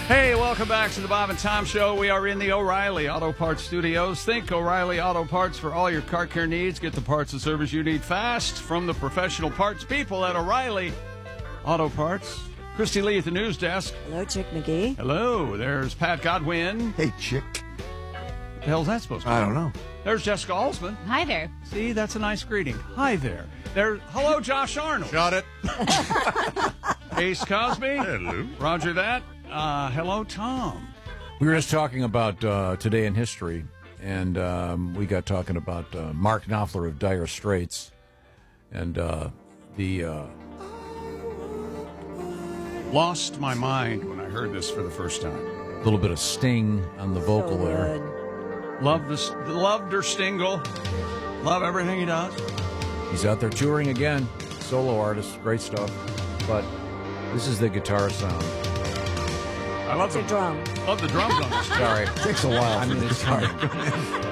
Hey, welcome back to the Bob and Tom Show. We are in the O'Reilly Auto Parts Studios. Think O'Reilly Auto Parts for all your car care needs. Get the parts and service you need fast from the professional parts people at O'Reilly Auto Parts. Christy Lee at the news desk. Hello, Chick McGee. Hello, there's Pat Godwin. Hey, chick. What the hell's that supposed to be? I don't know. There's Jessica Alsman. Hi there. See, that's a nice greeting. Hi there. Hello, Josh Arnold. Got it. Ace Cosby. Hello. Roger that. Hello, Tom. We were just talking about Today in History, and we got talking about Mark Knopfler of Dire Straits, and Lost my mind when I heard this for the first time. little bit of sting on the vocal So there. good. Loved Der Stingle. Love everything he does. He's out there touring again, solo artist, great stuff. But this is the guitar sound. I love It's a drum. Love the drums on this. Sorry, Takes a while. I mean, it's coming.